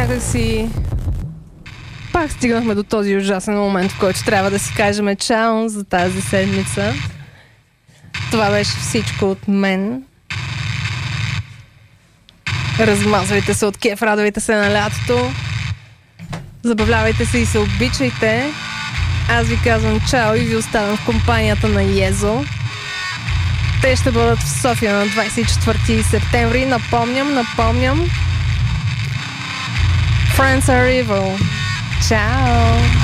някак си пак стигнахме до този ужасен момент, в който трябва да си кажем чао за тази седмица. Това беше всичко от мен. Размазвайте се от кеф, радвайте се на лятото. Забавлявайте се и се обичайте. Аз ви казвам чао и ви оставям в компанията на Езо. Те ще бъдат в София на 24 септември. Напомням. Friends are evil. Ciao.